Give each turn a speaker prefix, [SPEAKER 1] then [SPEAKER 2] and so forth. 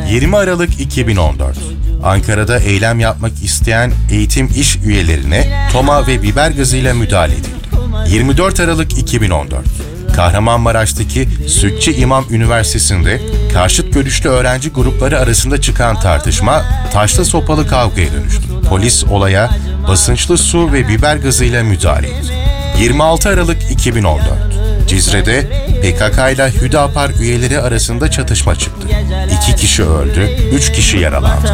[SPEAKER 1] 20 Aralık 2014. Ankara'da eylem yapmak isteyen eğitim iş üyelerine toma ve biber gazıyla müdahale edildi. 24 Aralık 2014. Kahramanmaraş'taki Sütçü İmam Üniversitesi'nde karşıt görüşlü öğrenci grupları arasında çıkan tartışma taşla sopalı kavgaya dönüştü. Polis olaya basınçlı su ve biber gazıyla müdahale etti. 26 Aralık 2014. Cizre'de PKK ile Hüdapar üyeleri arasında çatışma çıktı. 2 kişi öldü, 3 kişi yaralandı.